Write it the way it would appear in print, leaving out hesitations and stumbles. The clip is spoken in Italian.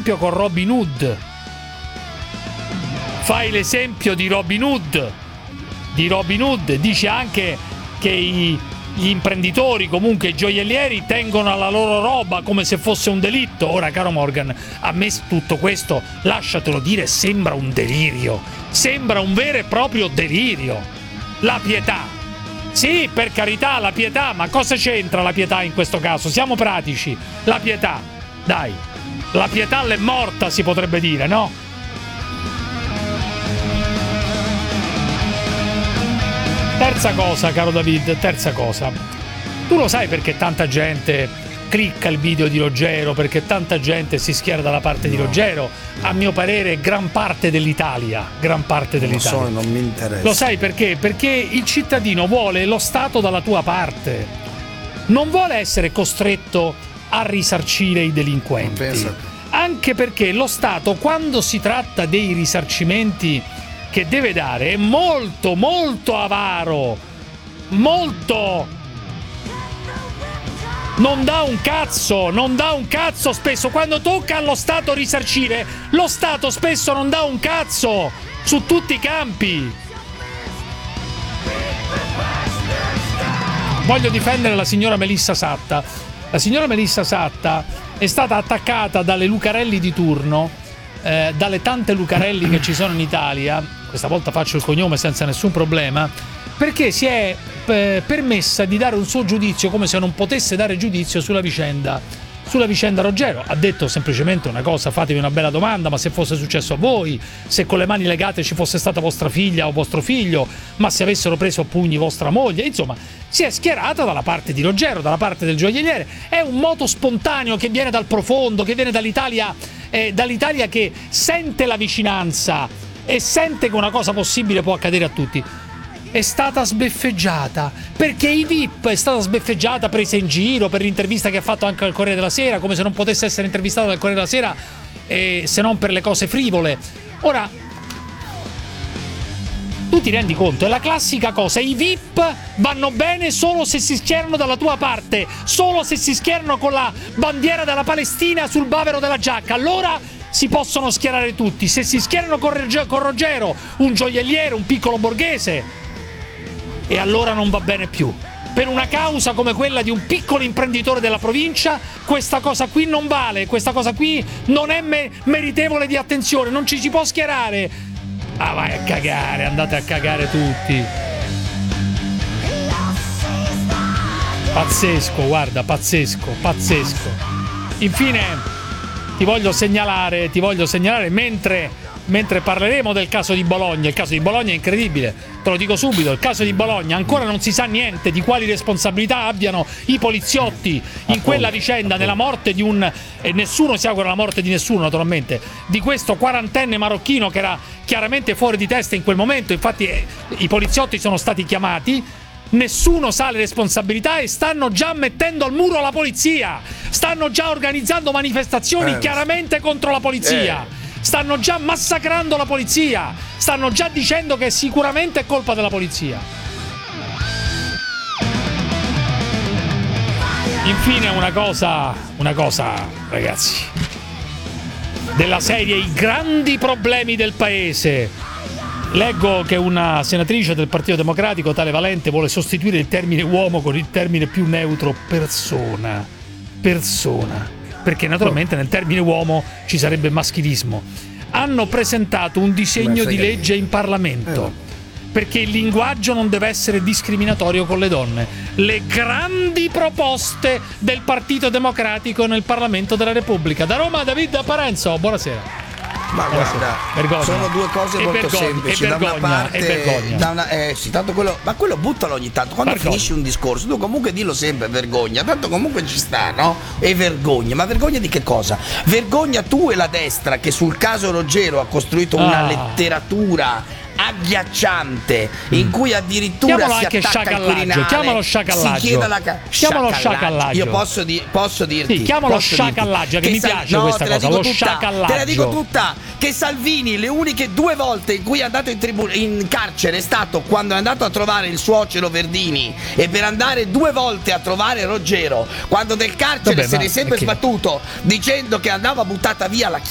l'esempio con Robin Hood. Fai l'esempio di Robin Hood. Dice anche che gli imprenditori, comunque i gioiellieri, tengono alla loro roba come se fosse un delitto. Ora, caro Morgan, a me tutto questo, lasciatelo dire, sembra un delirio. Sembra un vero e proprio delirio. La pietà. Sì, per carità, la pietà, ma cosa c'entra la pietà in questo caso? Siamo pratici. La pietà, dai. La pietà l'è morta, si potrebbe dire, no? Terza cosa, caro David, tu lo sai perché tanta gente clicca il video di Ruggero, perché tanta gente si schiera dalla parte di Ruggero? A mio parere gran parte dell'Italia. Lo so, non mi interessa. Lo sai perché? Perché il cittadino vuole lo Stato dalla tua parte, non vuole essere costretto a risarcire i delinquenti. Anche perché lo Stato, quando si tratta dei risarcimenti che deve dare, è molto molto avaro, molto, non dà un cazzo spesso. Quando tocca allo Stato risarcire, lo Stato spesso non dà un cazzo su tutti i campi. Voglio difendere la signora Melissa Satta. La signora Melissa Satta è stata attaccata dalle Lucarelli di turno, dalle tante Lucarelli che ci sono in Italia. Questa volta faccio il cognome senza nessun problema, perché si è permessa di dare un suo giudizio come se non potesse dare giudizio sulla vicenda Ruggero. Ha detto semplicemente una cosa: fatevi una bella domanda, ma se fosse successo a voi, se con le mani legate ci fosse stata vostra figlia o vostro figlio, ma se avessero preso a pugni vostra moglie. Insomma, si è schierata dalla parte di Ruggero, dalla parte del gioielliere. È un moto spontaneo che viene dal profondo, che viene dall'Italia che sente la vicinanza e sente che una cosa possibile può accadere a tutti. È stata sbeffeggiata perché i VIP, è stata sbeffeggiata, presa in giro per l'intervista che ha fatto anche al Corriere della Sera, come se non potesse essere intervistata dal Corriere della Sera se non per le cose frivole. Ora, tu ti rendi conto, è la classica cosa: i VIP vanno bene solo se si schierano dalla tua parte, solo se si schierano con la bandiera della Palestina sul bavero della giacca, allora si possono schierare tutti. Se si schierano con Ruggero, un gioielliere, un piccolo borghese, e allora non va bene più. Per una causa come quella di un piccolo imprenditore della provincia, questa cosa qui non vale, questa cosa qui non è meritevole di attenzione, non ci si può schierare. Ah, vai a cagare, andate a cagare tutti. Pazzesco, guarda, pazzesco. Infine ti voglio segnalare mentre parleremo del caso di Bologna. Il caso di Bologna è incredibile, te lo dico subito. Il caso di Bologna, ancora non si sa niente di quali responsabilità abbiano i poliziotti in quella vicenda, nella morte di e nessuno si augura la morte di nessuno, naturalmente, di questo quarantenne marocchino che era chiaramente fuori di testa in quel momento. Infatti i poliziotti sono stati chiamati, nessuno sa le responsabilità e stanno già mettendo al muro la polizia, stanno già organizzando manifestazioni chiaramente contro la polizia, stanno già massacrando la polizia, stanno già dicendo che sicuramente è colpa della polizia. Infine una cosa ragazzi, della serie i grandi problemi del paese. Leggo che una senatrice del Partito Democratico, tale Valente, vuole sostituire il termine uomo con il termine più neutro persona, perché naturalmente nel termine uomo ci sarebbe maschilismo. Hanno presentato un disegno di legge in Parlamento perché il linguaggio non deve essere discriminatorio con le donne. Le grandi proposte del Partito Democratico nel Parlamento della Repubblica. Da Roma, David Parenzo, buonasera. Ma guarda, vergogna. Sono due cose molto semplici. Da una parte, tanto quello buttalo ogni tanto. Quando finisci un discorso, tu comunque dillo sempre vergogna. Tanto comunque ci sta, no? E vergogna. Ma vergogna di che cosa? Vergogna tu e la destra che sul caso Ruggero ha costruito una letteratura agghiacciante in cui addirittura chiamalo si attacca al Quirinale, chiamalo sciacallaggio, si chiede chiamalo sciacallaggio. Io posso dirti, sì, chiamalo sciacallaggio, che mi piace questa cosa, lo sciacallaggio. Te la dico tutta, che Salvini le uniche 2 volte in cui è andato in carcere è stato quando è andato a trovare il suocero Verdini e per andare 2 volte a trovare Ruggero, quando del carcere se ne è sempre sbattuto dicendo che andava buttata via la